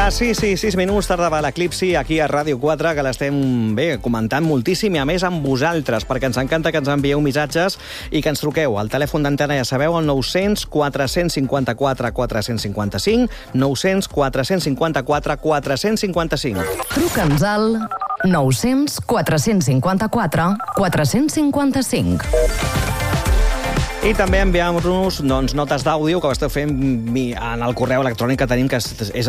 Sí, 6 minuts tardava l'eclipsi aquí a Ràdio 4, que l'estem comentant moltíssim, i a més amb vosaltres, perquè ens encanta que ens envieu missatges i que ens truqueu. El telèfon d'antena, ja sabeu, el 900 454 455, 900 454 455. Truca'ns al 900 454 455. I també envieu-nos notes d'àudio que ho esteu fent en el correu electrònic que tenim, que és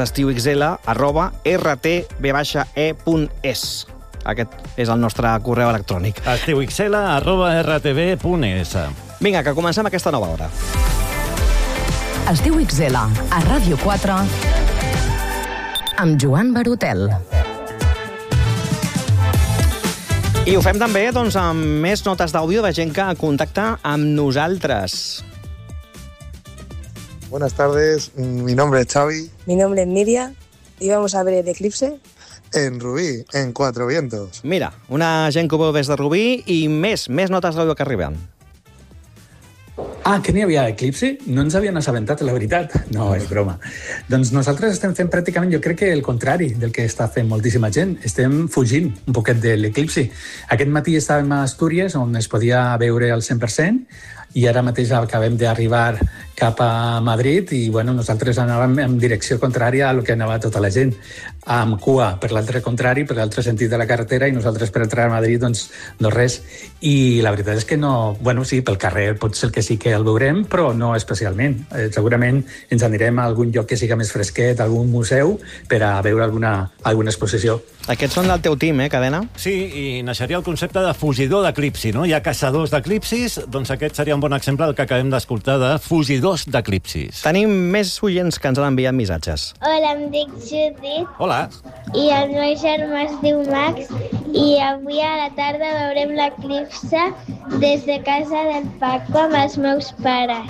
estiuxl@rtb-e.es. Aquest és el nostre correu electrònic. estiuxl@rtb.es. Vinga, que comencem aquesta nova hora. Estiu XL, a Ràdio 4, amb Joan Barotel. I ho fem també amb més notes d'àudio de gent que contacta amb nosaltres. Buenas tardes, mi nombre es Xavi. Mi nombre es Miriam y vamos a ver el eclipse En Rubí, en Cuatro Vientos. Mira, una gent que ho veu des de Rubí i més notes d'àudio que arriben. Que n'hi havia eclipsi? No ens havien assabentat, la veritat. No, és broma. Doncs nosaltres estem fent pràcticament, jo crec que el contrari del que està fent moltíssima gent. Estem fugint un poquet de l'eclipsi. Aquest matí estàvem a Astúries, on es podia veure al 100%, i ara mateix acabem d'arribar cap a Madrid i nosaltres anàvem en direcció contrària al que anava tota la gent, amb cua per l'altre contrari, per l'altre sentit de la carretera, i nosaltres per entrar a Madrid, doncs res. I la veritat és que no... sí, pel carrer pot ser que sí que el veurem, però no especialment. Segurament ens anirem a algun lloc que siga més fresquet, algun museu, per a veure alguna exposició. Aquests són del teu team, Cadena? Sí, i naixeria el concepte de fugidor d'eclipsi, no? Hi ha caçadors d'eclipsis, doncs aquest seria un bon exemple del que acabem d'escoltar, de fugidors d'eclipsis. Tenim més oients que ens han enviat missatges. Hola, em dic Judit. Hola. I el meu germà es diu Max i avui a la tarda veurem l'eclipse des de casa del Paco amb els meus pares.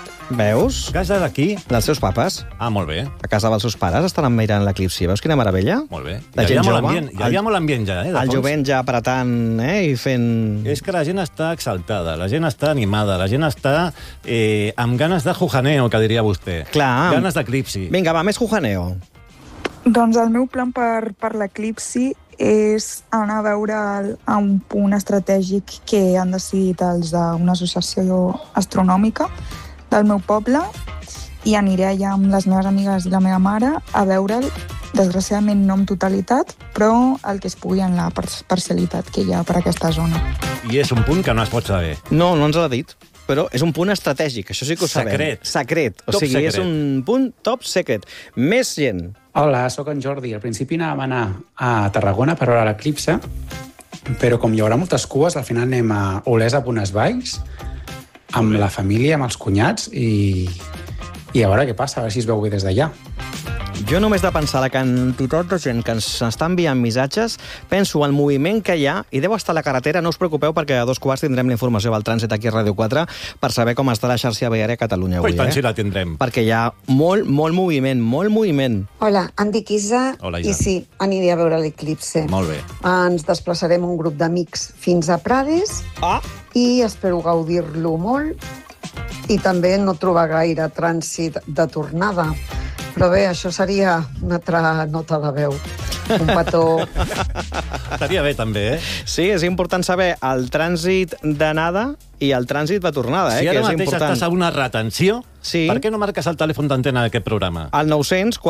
Veus? Casa d'aquí? Dels seus papes. Molt bé. A casa dels seus pares estaran mirant l'eclipsi. Veus quina meravella? Molt bé. La gent jove. Hi havia molt ambient ja, de fons. El jovent ja apretant, i fent... És que la gent està exaltada, la gent està animada, la gent està amb ganes de jujaneo, que diria vostè. Clar. Ganes d'eclipsi. Vinga, va, més jujaneo. Doncs el meu plan per l'eclipsi és anar a veure a un punt estratègic que han decidit els d'una associació astronòmica del meu poble, i aniré allà amb les meves amigues i la meva mare a veure'l, desgraciadament no en totalitat, però el que es pugui en la parcialitat que hi ha per aquesta zona. I és un punt que no es pot saber. No ens l'ha dit, però és un punt estratègic, això sí que ho sabem. Secret. O sigui, és un punt top secret. Més gent. Hola, sóc en Jordi. Al principi anàvem a anar a Tarragona per veure l'eclipse, però com hi haurà moltes cues, al final anem a Olesa, Bonesvalls, amb la família, amb els cunyats, i a veure què passa, a veure si es veu bé des d'allà. Jo només de pensar la quantitat de gent que ens està enviant missatges, penso el moviment que hi ha, i deu estar a la carretera, no us preocupeu, perquè a 2:15 tindrem la informació del trànsit aquí a Ràdio 4 per saber com està la xarxa viària a Catalunya avui. Tant si la tindrem. Perquè hi ha molt moviment. Hola, em dic Isa. Hola, Isa. I sí, aniré a veure l'eclipse. Molt bé. Ens desplaçarem un grup d'amics fins a Prades i espero gaudir-lo molt i també no trobar gaire trànsit de tornada. Però bé, això seria una altra nota de veu. Un petó. Estaria bé, també, Sí, és important saber el trànsit d'anada i el trànsit de tornada, Si que ara és mateix important. estàs a una retenció, per què no marques el telèfon d'antena d'aquest programa? Al 900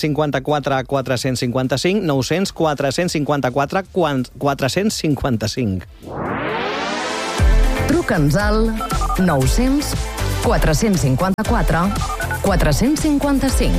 454 455, 900 454 455. Truca'ns al 900 454 455.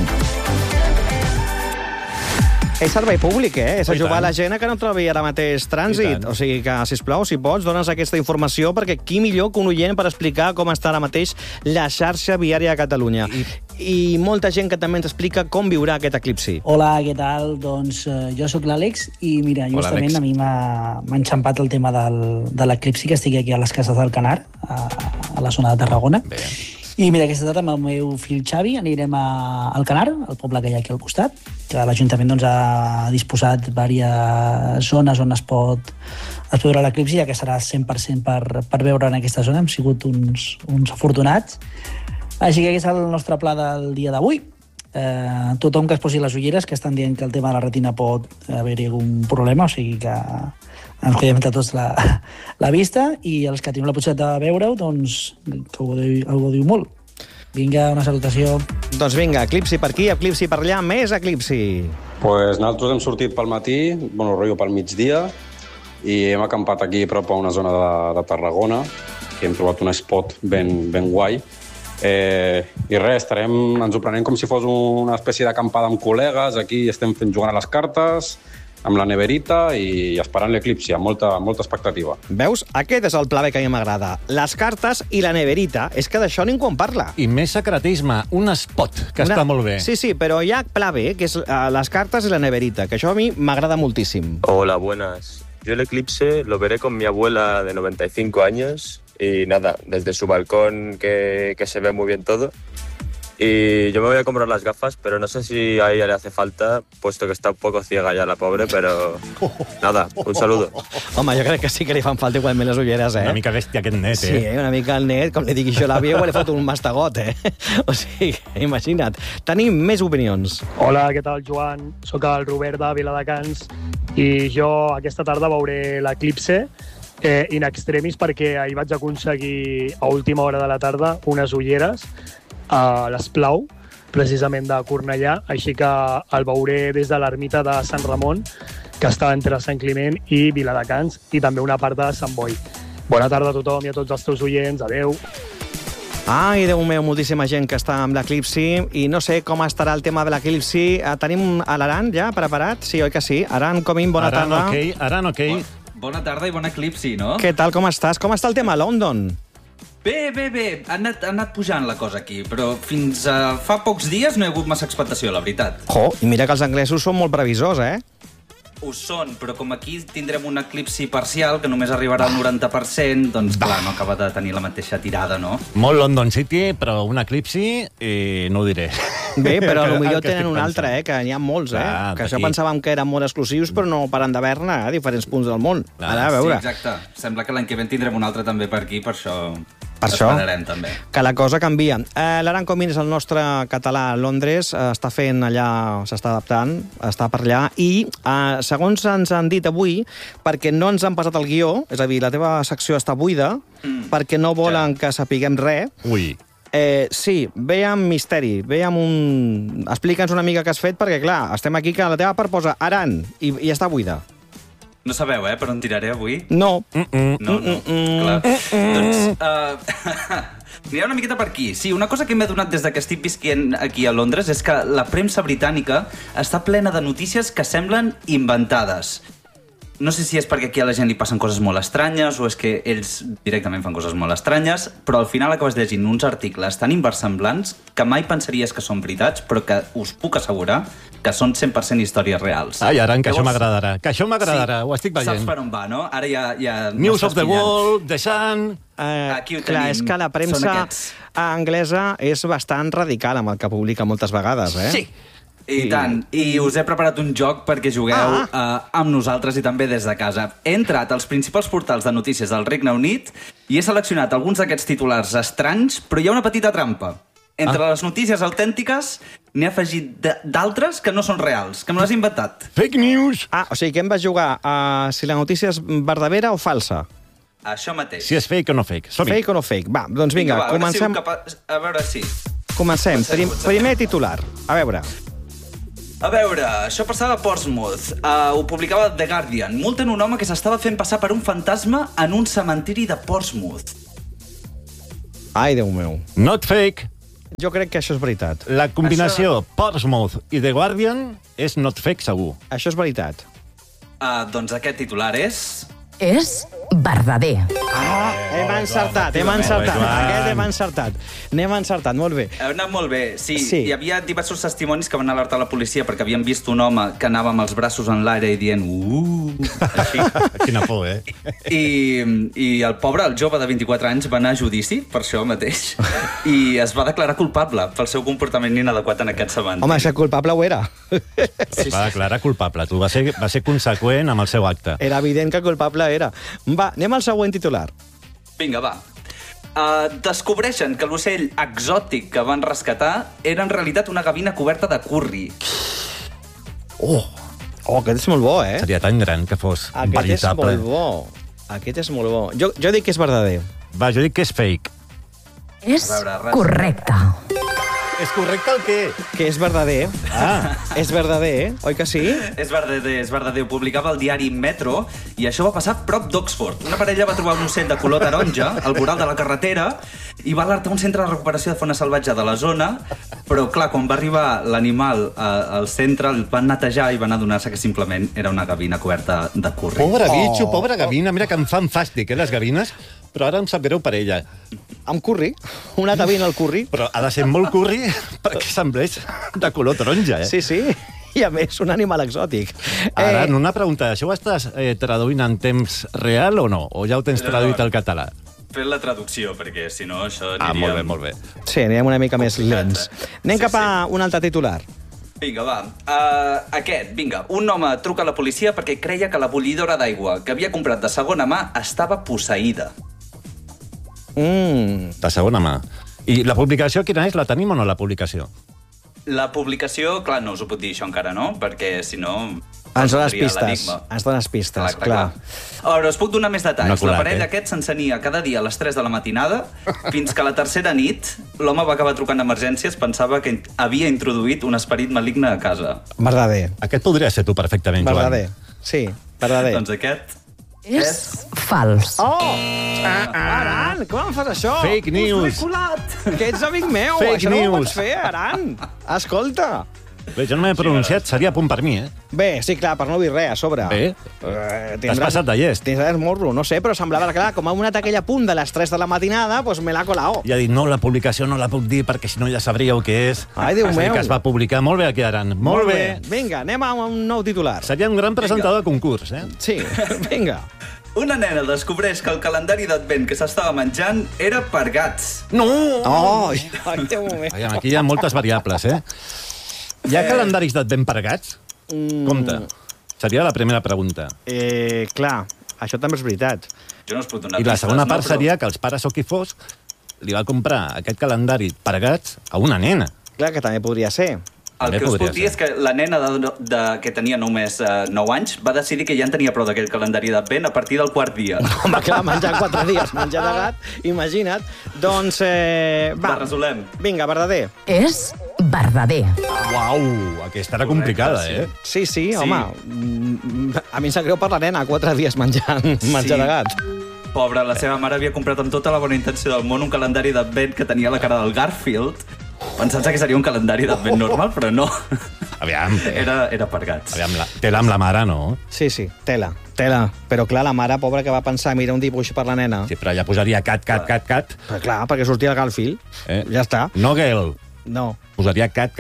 És servei públic, És Oh, ajudar tant. la gent a que no trobi ara mateix trànsit. O sigui que, sisplau, si pots, dones aquesta informació, perquè qui millor que un oient per explicar com està ara mateix la xarxa viària a Catalunya. I molta gent que també ens explica com viurà aquest eclipsi. Hola, què tal? Doncs jo sóc l'Àlex i mira, justament a mi m'ha enxampat el tema de l'eclipsi, que estic aquí a les Cases del Canar, a la zona de Tarragona. Bé. I mira, aquesta tarda amb el meu fill Xavi anirem al Canar, el poble que hi ha aquí al costat, que l'Ajuntament ha disposat diverses zones on es pot veure l'eclipsi, ja que serà 100% per veure en aquesta zona. Hem sigut uns afortunats. Així que aquest és el nostre pla del dia d'avui. tothom que es posi les ulleres, que estan dient que el tema de la retina pot haver-hi algun problema, o sigui que ens cuidem entre tots la vista, i els que tenim la possibilitat de veure-ho, doncs, que ho diu molt. Vinga, una salutació. Doncs vinga, Eclipsi per aquí, Eclipsi per allà, més Eclipsi. Pues nosaltres hem sortit pel matí, rotllo pel migdia, i hem acampat aquí a prop a una zona de Tarragona, que hem trobat un spot ben guai. I res, ens ho prenem com si fos una espècie d'acampada amb col·legues, aquí estem jugant a les cartes, amb la neverita i esperant l'eclipsi, amb molta expectativa. Veus? Aquest és el pla B que a mi m'agrada. Les cartes i la neverita. És que d'això ningú en parla. I més secretisme, un spot, que està molt bé. Sí, però hi ha pla B, que és les cartes i la neverita, que això a mi m'agrada moltíssim. Hola, buenas. Yo el eclipse lo veré con mi abuela de 95 años y nada, desde su balcón que se ve muy bien todo. Y yo me voy a comprar las gafas, pero no sé si a ella le hace falta, puesto que está un poco ciega ya la pobre, pero nada, un saludo. Home, jo crec que sí que li fan falta igualment les ulleres, Una mica bèstia aquest net, Sí, una mica el net, com li digui jo a l'àvia, igual li fot un mastegot, O sigui, imagina't. Tenim més opinions. Hola, què tal, Joan? Soc el Robert de Viladecans i jo aquesta tarda veuré l'eclipse in extremis perquè ahir vaig aconseguir a última hora de la tarda unes ulleres a l'Esplau, precisament de Cornellà, així que el veuré des de l'ermita de Sant Ramon, que està entre Sant Climent i Viladecans, i també una part de Sant Boi. Bona tarda a tothom i a tots els teus oients. Adéu. Ai, Déu meu, moltíssima gent que està amb l'eclipsi, i no sé com estarà el tema de l'eclipsi. Tenim a l'Aran ja preparat? Sí, oi que sí? Aran, Comín, bona tarda. Aran, ok. Bona tarda i bon eclipsi, no? Què tal, com estàs? Com està el tema a London? Bé. Ha anat pujant la cosa aquí, però fins a fa pocs dies no hi ha hagut massa expectació, la veritat. I mira que els anglesos són molt previsors, Ho són, però com aquí tindrem un eclipsi parcial que només arribarà al 90%, doncs clar, no acaba de tenir la mateixa tirada, no? Molt London City, però un eclipsi, no ho diré. Bé, però potser tenen un altre, que n'hi ha molts, que això pensàvem que eren molt exclusius, però no paren d'haver-ne a diferents punts del món. Ara, a veure. Sí, exacte. Sembla que l'any que ve en tindrem un altre també per aquí, per això... Esperarem, també. Que la cosa canvia. L'Aran Comín és el nostre català a Londres, està fent allà, s'està adaptant, està per allà, i segons ens han dit avui, perquè no ens han passat el guió, és a dir, la teva secció està buida, perquè no volen que sapiguem res. Ui. Sí, ve amb misteri, ve amb un... Explica'ns una mica què has fet, perquè clar, estem aquí que la teva part posa Aran i està buida. No sabeu, per on tiraré avui? No. No. Clar. Doncs, anirà una miqueta per aquí. Sí, una cosa que m'he donat des que estic visquent aquí a Londres és que la premsa britànica està plena de notícies que semblen inventades. No sé si és perquè aquí a la gent li passen coses molt estranyes o és que ells directament fan coses molt estranyes, però al final acabes llegint uns articles tan inversemblants que mai pensaries que són veritats, però que us puc assegurar que són 100% històries reals. Ai, Aran, que això m'agradarà. Que això m'agradarà, ho estic veient. Saps per on va, no? Ara ja News of the World, The Sun... Aquí ho tenim. Clar, és que la premsa anglesa és bastant radical amb el que publica moltes vegades, Sí. I tant. I us he preparat un joc perquè jugueu amb nosaltres i també des de casa. He entrat als principals portals de notícies del Regne Unit i he seleccionat alguns d'aquests titulars estranys, però hi ha una petita trampa. Entre les notícies autèntiques n'he afegit d'altres que no són reals, que me les he inventat. Fake news! O sigui que em vas jugar a si la notícia és verdadera o falsa. Això mateix. Si és fake o no fake. Fake o no fake. Va, doncs vinga, comencem. A veure si... Comencem. Primer titular. A veure, això passava a Portsmouth. Ho publicava The Guardian. Multen un home que s'estava fent passar per un fantasma en un cementiri de Portsmouth. Ai, Déu meu. Not fake. Jo crec que això és veritat. La combinació Portsmouth i The Guardian és not fake, segur. Això és veritat. Doncs aquest titular és... És verdader. Hem encertat. Aquest hem encertat. N'hem encertat, molt bé. Ha anat molt bé, sí. Hi havia diversos testimonis que van alertar la policia perquè havien vist un home que anava amb els braços en l'aire i dient així. Quina por, I el pobre, el jove de 24 anys, va anar a judici per això mateix i es va declarar culpable pel seu comportament inadequat en aquest cementiri. Home, ser culpable ho era. Va declarar culpable, tu. Va ser conseqüent amb el seu acte. Era evident que culpable era. Va, anem al següent titular. Vinga, va. Descobreixen que l'ocell exòtic que van rescatar era en realitat una gavina coberta de curri. Oh, aquest és molt bo, eh? Seria tan gran que fos Aquest és veritable. molt bo. Aquest és molt bo. Jo dic que és verdader. Va, jo dic que és fake. És correcte. És correcte el què? Que és verdader. És verdader, oi que sí? És verdader. Ho publicava el diari Metro i això va passar prop d'Oxford. Una parella va trobar un ocell de color taronja al voral de la carretera i va alertar un centre de recuperació de fauna salvatge de la zona, però, clar, quan va arribar l'animal al centre, el van netejar i van adonar-se que simplement era una gavina coberta de curri. Pobre bitxo, pobra gavina. Mira que em fan fàstic, les gavines, però ara em sap greu per ella. Amb curri? Una gavina al curri? Però ha de ser molt curri perquè semblés de color taronja, eh? Sí, sí. I a més, un animal exòtic. Ara, una pregunta. Això ho estàs traduint en temps real o no? O ja ho tens traduït al català? Fent la traducció, perquè si no això aniríem... molt bé, molt bé. Sí, anirem una mica més lents. Anem cap a un altre titular. Vinga, va. Vinga. Un home truca a la policia perquè creia que la bullidora d'aigua que havia comprat de segona mà estava posseïda. De segona mà. I la publicació quina és? La tenim o no, la publicació? La publicació, clar, no us ho puc dir això encara, no? Perquè, si no... Ens dones pistes. Ens dones pistes, clar. Ara, us puc donar més detalls. No colat, la parella aquest s'encenia cada dia a les 3 de la matinada fins que a la tercera nit l'home va acabar trucant a emergències, pensava que havia introduït un esperit maligne a casa. Verdader. Aquest podria ser tu perfectament, Joan. Verdader. Sí, verdader. Doncs aquest... És fals. Oh! Aran, com em fas això? Fake news. Us l'he colat. Que ets amic meu. Fake això no ho news. pots fer, Aran. Escolta. Bé, jo no m'he pronunciat, seria punt per mi, eh? Bé, sí, clar, per no dir res a sobre. Bé. T'has passat de llest. Tindràs morro, no sé, però semblava, clar, com ha donat aquella punt de les 3 de la matinada, doncs me l'ha colao. I ha dit, no, la publicació no la puc dir perquè si no ja sabríeu què és. Ai, Déu meu. Que es va publicar molt bé aquí, Aran. Molt bé. Vinga, anem a un nou titular. Seria un gran presentador de concurs, eh? Sí, vinga. Una nena descobreix que el calendari d'advent que s'estava menjant era per gats. No! Oh, té un moment. Aviam, aquí hi ha moltes variables, eh? Hi ha calendaris d'advent per gats? Compte. Seria la primera pregunta. Clar, això també és veritat. Jo no us puc donar I la pistes, segona part no, però... seria que els pares o qui fos li va comprar aquest calendari per gats a una nena. Clar, que també podria ser. El que us puc dir és que la nena que tenia només 9 anys va decidir que ja en tenia prou d'aquell calendari d'advent a partir del quart dia. Home, clar, menjar 4 dies, menjar de gat, imagina't. Doncs, va, resolem. Vinga, verdader. És verdader. Uau, aquesta era complicada, eh? Sí, home. A mi em sap greu per la nena, 4 dies menjar de gat. Pobra, la seva mare havia comprat amb tota la bona intenció del món un calendari d'advent que tenia la cara del Garfield, pensant que seria un calendari d'advent normal, però no. Aviam. Era per gats. Aviam, tela amb la mare, no? Sí, tela. Però clar, la mare, pobra, que va pensar, mira un dibuix per la nena. Sí, però ja posaria cat. Però clar, perquè sortia el Garfield. Ja està. No girl. No. Posaria cat.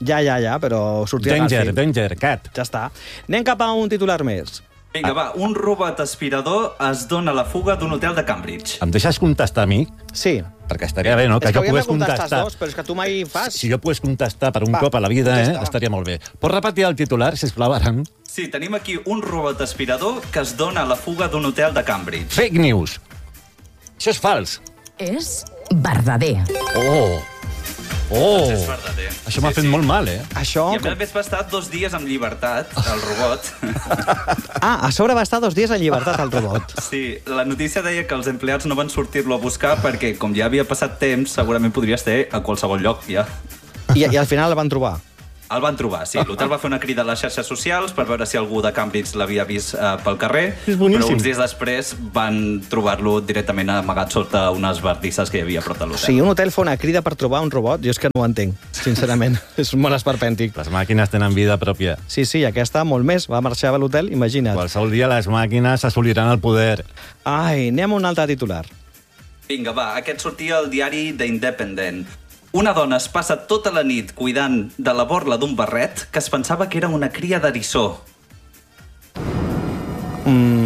Ja, però sortia el Garfield. Danger, cat. Ja està. Anem cap a un titular més. Vinga, va, un robot aspirador es dona la fuga d'un hotel de Cambridge. Em deixes contestar a mi? Sí. Perquè estaria bé, no? És que jo pogués contestar dos, però és que tu mai fas. Si jo pogués contestar per un cop a la vida, estaria molt bé. Pots repetir el titular, sisplau, Aran? Sí, tenim aquí un robot aspirador que es dona la fuga d'un hotel de Cambridge. Fake news. Això és fals. És verdader. Doncs és verdader. Això m'ha fet molt mal, eh? Això... I a més va estar 2 dies en llibertat, el robot. A sobre va estar 2 dies en llibertat, el robot. Sí, la notícia deia que els empleats no van sortir-lo a buscar perquè, com ja havia passat temps, segurament podria estar a qualsevol lloc, ja. I al final el van trobar? El van trobar, sí. L'hotel va fer una crida a les xarxes socials per veure si algú de Cambridge l'havia vist pel carrer, però uns dies després van trobar-lo directament amagat sota unes bardisses que hi havia a prop de l'hotel. Sí, un hotel fa una crida per trobar un robot, jo és que no ho entenc, sincerament. És molt esperpèntic. Les màquines tenen vida pròpia. Sí, aquesta molt més. Va marxar a l'hotel, imagina't. Qualsevol dia les màquines assoliran el poder. Ai, anem a un altre titular. Vinga, va, aquest sortia al diari The Independent. Una dona es passa tota la nit cuidant de la borla d'un barret que es pensava que era una cria d'eriçó.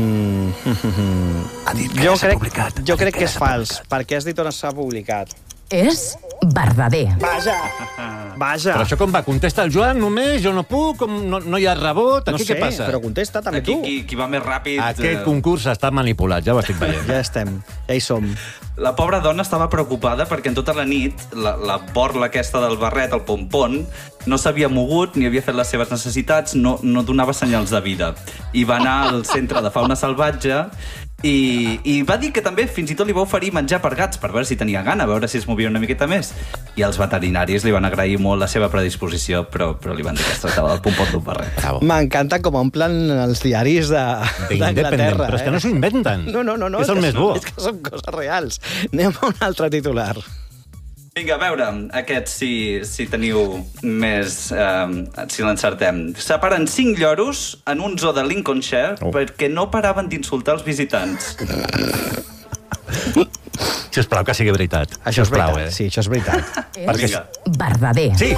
Jo crec que és fals, perquè has dit on s'ha publicat. És verdader. Vaja. Però això com va? Contesta el Joan només? Jo no puc? No hi ha rebot? Aquí què passa? Però contesta també tu. Qui va més ràpid... Aquest concurs està manipulat, ja ho estic veient. Ja estem, ja hi som. La pobra dona estava preocupada perquè en tota la nit la borla aquesta del barret, el pompon, no s'havia mogut ni havia fet les seves necessitats, no donava senyals de vida. I va anar al centre de fauna salvatge i va dir que també fins i tot li va oferir menjar per gats per veure si tenia gana, a veure si es movia una miqueta més. I els veterinaris li van agrair molt la seva predisposició, però li van dir que es tractava del pompon d'un barret. M'encanta com omplen els diaris d'Anglaterra. Però és que no s'ho inventen. No. És el més bo. És que són coses reals. Anem a un altre titular. Vinga, a veure, aquest si teniu més... si l'encertem. Separen 5 lloros en un zoo de Lincolnshire perquè no paraven d'insultar els visitants. Sisplau, que sigui veritat. Això és veritat, sí, això és veritat. És verdader. Sí.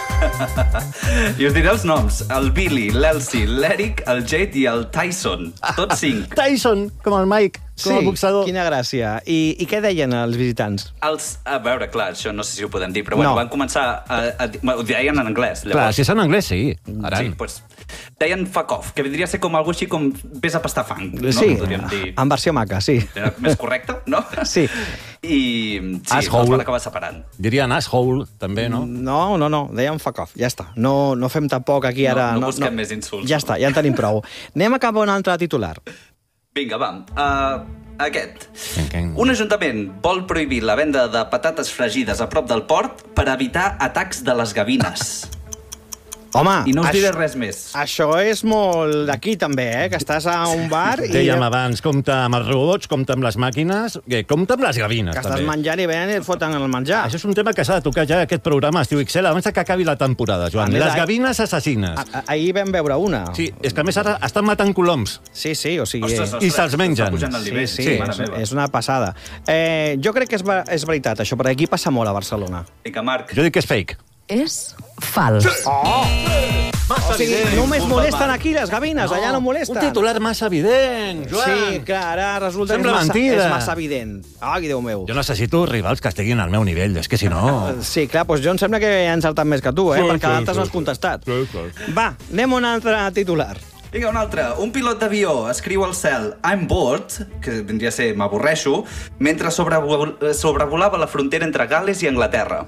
I us diré els noms. El Billy, l'Elsie, l'Eric, el Jade i el Tyson. Tots 5. Tyson, com el Mike, com el boxador. Quina gràcia. I què deien els visitants? A veure, clar, això no sé si ho podem dir, però bueno, van començar ho deien en anglès. Llavors. Clar, si és en anglès, sí. Sí, doncs deien fuck off, que vindria a ser com algo així com vés a pastar fang. Sí, podríem dir. en versió maca, sí. Era més correcte, no? Sí. I sí, els van acabar separant. Dirien asshole, també, no? No, deien fuck off, ja està. No fem tampoc aquí ara... No busquem més insults. Ja està, ja en tenim prou. Anem a cap a un altre titular. Vinga, va. Aquest. Un ajuntament vol prohibir la venda de patates fregides a prop del port per evitar atacs de les gavines. Home, I no us diré res més. Això és molt d'aquí també, que estàs a un bar i... Dèiem abans, compta amb els robots, compta amb les màquines, compta amb les gavines, que també. estàs menjant i venen i et foten el menjar. Això és un tema que s'ha de tocar ja aquest programa Estiu XL, abans que acabi la temporada, Joan. Les gavines assassines. Ahir vam veure una. Sí, és que a més ara estan matant coloms. Sí, o sigui... I se'ls mengen. Sí, és una passada. Jo crec que és veritat, això, perquè aquí passa molt a Barcelona. Vinga, Marc. Jo dic que és fake. És fals. O sigui, només molesten aquí les gavines, allà no molesten. Un titular massa evident, Joan. Sí, clar, ara resulta Sembla que és mentida. massa evident. Ai, Déu meu. Jo necessito rivals que estiguin al meu nivell, és que si no... Sí, clar, doncs jo em sembla que he encertat més que tu, perquè l'altre no has contestat. Va, anem a un altre titular. Vinga, un altre. Un pilot d'avió escriu al cel I'm bored, que vindria a ser m'avorreixo, mentre sobrevolava la frontera entre Gal·les i Anglaterra.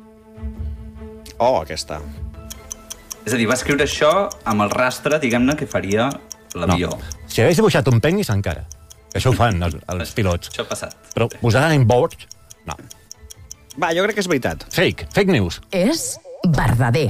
Oh, aquesta. És a dir, va escriure això amb el rastre, diguem-ne, que faria l'avió. No. Si hagués dibuixat un penis, encara. Això ho fan els pilots. Això ha passat. Però posar en board, no. Va, jo crec que és veritat. Fake news. És verdader.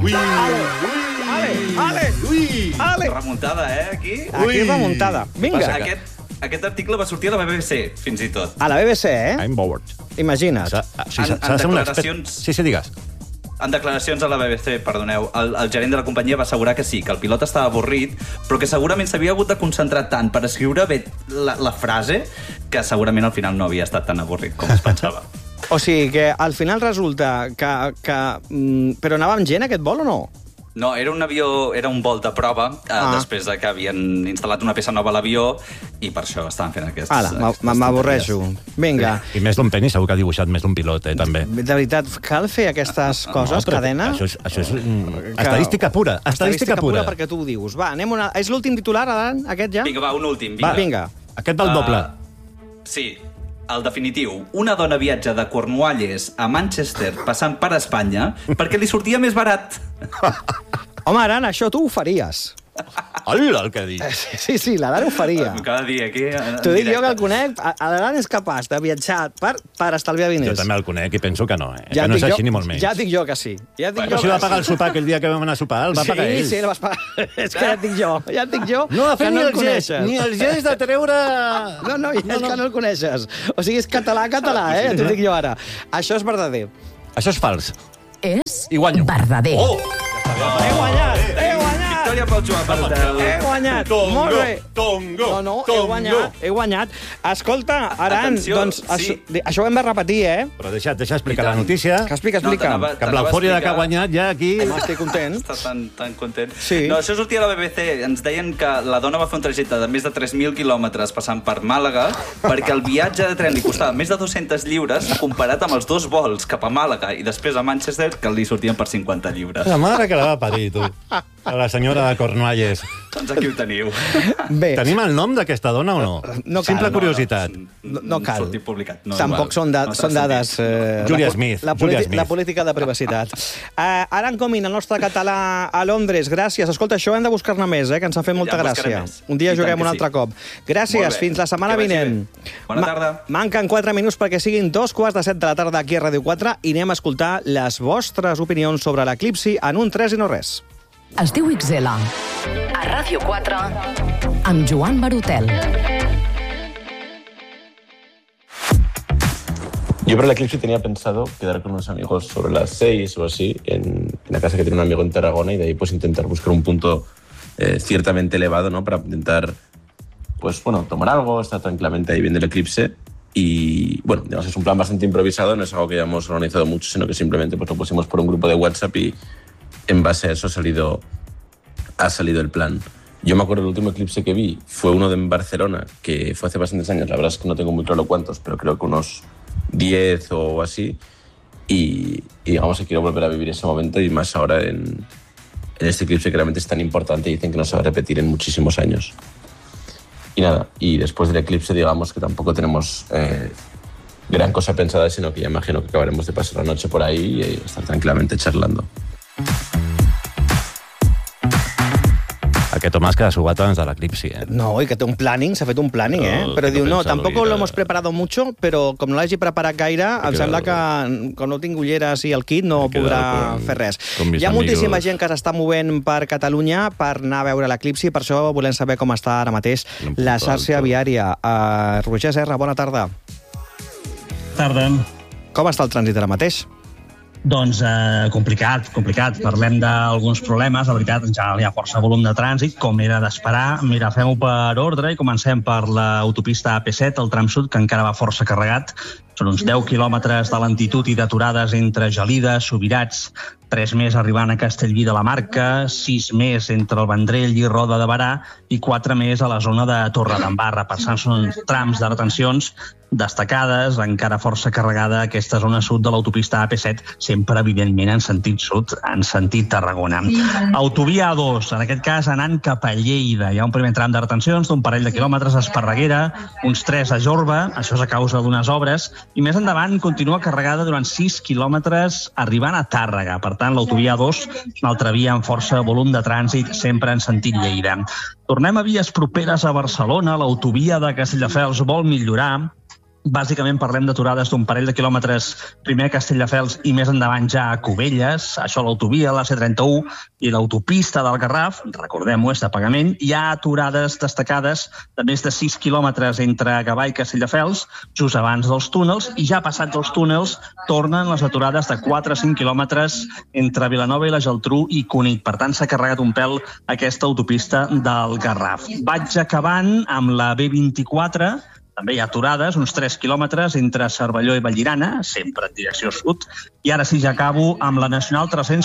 Ale! Remuntada, aquí? Aquí remuntada. Vinga. Aquest article va sortir a la BBC, fins i tot. A la BBC, I'm bored. Imagina't. En declaracions... Sí, digues. En declaracions a la BBC, perdoneu, el gerent de la companyia va assegurar que sí, que el pilot estava avorrit, però que segurament s'havia hagut de concentrar tant per escriure bé la frase que segurament al final no havia estat tan avorrit com es pensava. O sigui que al final resulta que però anava amb gent aquest vol o no? No, era un avió, era un vol de prova, després de que havien instal·lat una peça nova a l'avió i per això estaven fent aquests... M'avorreixo. Vinga. I més d'un penis segur que ha dibuixat més d'un pilot, també. De veritat, cal fer aquestes coses, cadena? Això és estadística pura. Estadística pura. Perquè tu ho dius. Va, anem una... És l'últim titular, Adan, aquest ja? Vinga, va, un últim. Va, vinga. Aquest val doble. Sí. El definitiu, una dona viatja de Cornualles a Manchester passant per Espanya perquè li sortia més barat. Home, Aran, això tu ho faries. Hola, el que dic. Sí, l'Aran ho faria. Cada dia aquí... T'ho dic jo que el conec, l'Aran és capaç de viatjar per estalviar diners. Jo també el conec i penso que no, que no és així ni molt menys. Ja et dic jo que sí. Però si va pagar el sopar aquell dia que vam anar a sopar, el va pagar ell. Sí, el vas pagar. És que ja et dic jo. No ha fet ni el gest de treure... No, és que no el coneixes. O sigui, és català, t'ho dic jo ara. Això és verdader. Això és fals. És verdader. He guanyat! Victòria pel Joan Barutel. He guanyat, molt bé. No, he guanyat. Escolta, Aran, doncs això ho hem de repetir, Però deixa explicar la notícia. Que explica. Que amb l'eufòria que ha guanyat ja aquí... Estic content. Està tan content. Sí. No, això sortia a la BBC. Ens deien que la dona va fer un trajecte de més de 3.000 quilòmetres passant per Màlaga perquè el viatge de tren li costava més de 200 lliures comparat amb els 2 vols cap a Màlaga i després a Manchester, que li sortien per 50 lliures. La mare que la va parir, tu. A la senyora de Cornualles. Doncs aquí ho teniu. Bé. Tenim el nom d'aquesta dona o no? No cal. Simple curiositat. No cal. Sortir publicat. Tampoc són dades... Julia Smith. La política de privacitat. Aran Comín, el nostre català a Londres, gràcies. Escolta, això hem de buscar-ne més, que ens ha fet molta gràcia. Un dia juguem un altre cop. Gràcies, fins la setmana vinent. Bona tarda. Manquen 4 minuts perquè siguin 2:15 de la tarda aquí a Ràdio 4 i anem a escoltar les vostres opinions sobre l'eclipsi en un 3 i no res. Es diu Ixela. A Ràdio 4, amb Joan Barutel. Yo para el eclipse tenía pensado quedar con unos amigos sobre las 6 o así en la casa que tiene un amigo en Tarragona y de ahí pues intentar buscar un punto ciertamente elevado, ¿no? Para intentar, pues bueno, tomar algo, estar tranquilamente ahí viendo el eclipse. Y bueno, digamos, es un plan bastante improvisado, no es algo que hayamos organizado mucho, sino que simplemente pues lo pusimos por un grupo de WhatsApp y en base a eso ha salido el plan. Yo me acuerdo el último eclipse que vi fue uno en Barcelona, que fue hace bastantes años, la verdad es que no tengo muy claro cuántos, pero creo que unos 10 o así, y digamos que quiero volver a vivir ese momento y más ahora en este eclipse que realmente es tan importante y dicen que no se va a repetir en muchísimos años. Y nada, y después del eclipse digamos que tampoco tenemos gran cosa pensada, sino que ya imagino que acabaremos de pasar la noche por ahí y estar tranquilamente charlando. Aquest home es queda subat abans de l'eclipsi, No, i que té un planning, s'ha fet un planning, Però diu, no, tampoco lo hemos preparado mucho, però com no l'hagi preparat gaire, em sembla que com no tinc ulleres i el kit no podrà fer res. Hi ha moltíssima gent que s'està movent per Catalunya per anar a veure l'eclipsi, per això volem saber com està ara mateix la xarxa viària. Roger Serra, bona tarda. Tarda. Com està el trànsit ara mateix? Doncs complicat. Parlem d'alguns problemes. La veritat, en general hi ha força volum de trànsit, com era d'esperar. Mira, fem-ho per ordre i comencem per l'autopista AP7, el tram sud, que encara va força carregat. Són uns 10 quilòmetres de lentitud i d'aturades entre Gelida, Subirats, 3 més arribant a Castellví de la Marca, 6 més entre el Vendrell i Roda de Berà i 4 més a la zona de Torredembarra. Per tant, són trams de retencions destacades, encara força carregada aquesta zona sud de l'autopista AP7, sempre, evidentment, en sentit sud, en sentit Tarragona. Autovia A2, en aquest cas anant cap a Lleida. Hi ha un primer tram de retencions d'un parell de quilòmetres a Esparreguera, uns 3 a Jorba, això és a causa d'unes obres, i més endavant continua carregada durant 6 quilòmetres arribant a Tàrrega. Per tant, l'autovia A2 és una altra via amb força volum de trànsit, sempre en sentit Lleida. Tornem a vies properes a Barcelona. L'autovia de Castelldefels vol millorar. Bàsicament parlem d'aturades d'un parell de quilòmetres primer a Castelldefels i més endavant ja a Cubelles. Això l'autovia, la C31 i l'autopista del Garraf, recordem-ho, és de pagament. Hi ha aturades destacades de més de 6 quilòmetres entre Gavà i Castelldefels, just abans dels túnels, i ja passats els túnels tornen les aturades de 4 a 5 quilòmetres entre Vilanova i la Geltrú i Cunit. Per tant, s'ha carregat un pèl aquesta autopista del Garraf. Vaig acabant amb la B24. També hi ha aturades, uns 3 quilòmetres entre Cervelló i Vallirana, sempre en direcció sud. I ara sí, ja acabo amb la Nacional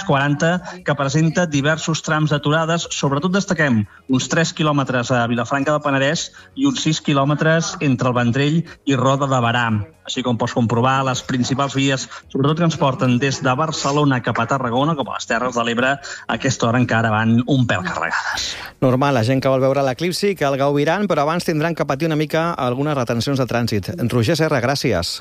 340, que presenta diversos trams d'aturades. Sobretot destaquem uns 3 quilòmetres a Vilafranca del Penedès i uns 6 quilòmetres entre el Vendrell i Roda de Berà. Així com pots comprovar, les principals vies, sobretot que ens porten des de Barcelona cap a Tarragona, com a les Terres de l'Ebre, a aquesta hora encara van un pèl carregades. Normal, la gent que vol veure l'eclipsi, que el gaudiran, però abans tindran que patir una mica algunes retencions de trànsit. Roger Serra, gràcies.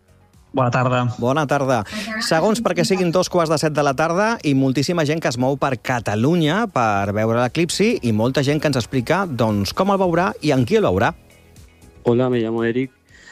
Bona tarda. Bona tarda. Segons perquè siguin 2:15 de la tarda i moltíssima gent que es mou per Catalunya per veure l'eclipsi i molta gent que ens explica doncs, com el veurà i en qui el veurà. Hola, me llamo Eric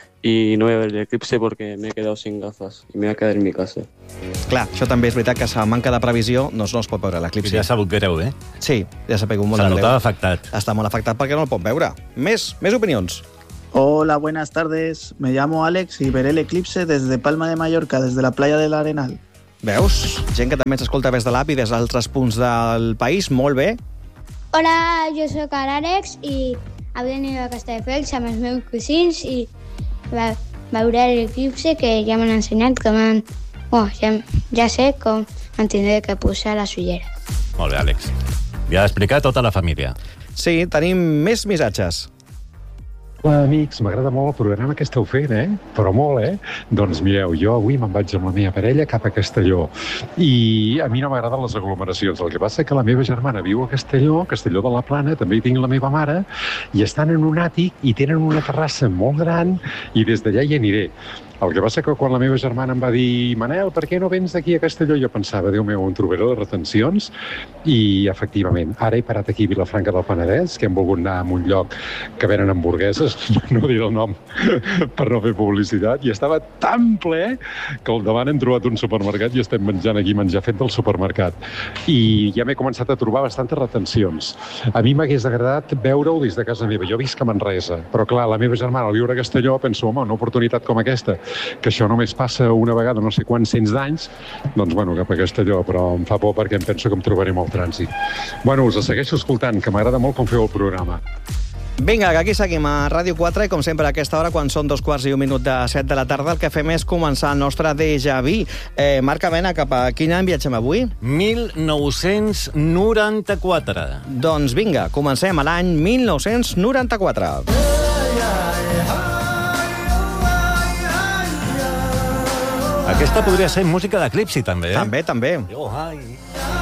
y no voy a ver el eclipse porque me he quedado sin gafas y me voy a quedar en mi casa. Clar, això també és veritat que a manca de previsió no es pot veure l'eclipsi. Ja s'ha sabut greu, Sí, ja s'ha pegut molt de greu. Se notava afectat. Està molt afectat perquè no el pot veure. Més opinions. Hola, buenas tardes. Me llamo Alex y veré el eclipse desde Palma de Mallorca, desde la playa del Arenal. Veus? Gent que també s'escolta des de l'app i des d'altres punts del país. Molt bé. Hola, jo sóc l'Àlex i avui aniré a Castelldefels amb els meus cosins i veuré l'eclipse que ja m'han ensenyat com ja sé com em tindré que posar les ulleres. Molt bé, Àlex. Li ha d'explicar a tota la família. Sí, tenim més missatges. Hola, amics, m'agrada molt el programa que esteu fent, Però molt, Doncs mireu, jo avui me'n vaig amb la meva parella cap a Castelló i a mi no m'agraden les aglomeracions. El que passa que la meva germana viu a Castelló de la Plana, també hi tinc la meva mare, i estan en un àtic i tenen una terrassa molt gran i des d'allà hi aniré. El que passa que quan la meva germana em va dir Manel, per què no vens d'aquí a Castelló? Jo pensava, Déu meu, un trobador de retencions i, efectivament, ara he parat aquí a Vilafranca del Penedès, que hem volgut anar a un lloc que venen hamburgueses, no diré el nom per no fer publicitat, i estava tan ple que al davant hem trobat un supermercat i estem menjant aquí menjar fet del supermercat. I ja m'he començat a trobar bastantes retencions. A mi m'hagués agradat veure-ho des de casa meva. Jo visc a Manresa, però clar, la meva germana al viure a Castelló penso, home, una oportunitat com aquesta, que això només passa una vegada no sé quants cents d'anys, doncs, cap a Castelló, però em fa por perquè em penso que em trobaré molt trànsit. Us segueixo escoltant, que m'agrada molt com feu el programa. Vinga, que aquí seguim a Ràdio 4 i com sempre a aquesta hora, quan són 2:15 de 7 de la tarda, el que fem és començar el nostre déjà vu. Marc Avena, cap a quin any viatgem avui? 1994. Doncs vinga, comencem a l'any 1994. Aquesta podria ser música d'Eclipsi, també. També. Oh, ai.